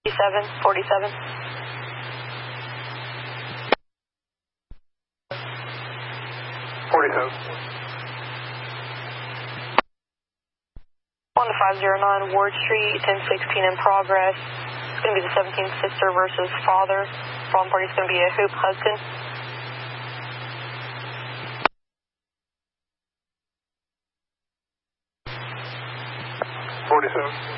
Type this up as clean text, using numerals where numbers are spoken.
47. 47. 1509 Ward Street, 1016 in progress. It's going to be the 17th sister versus father. Problem party is going to be a Hoop Hudson. 47.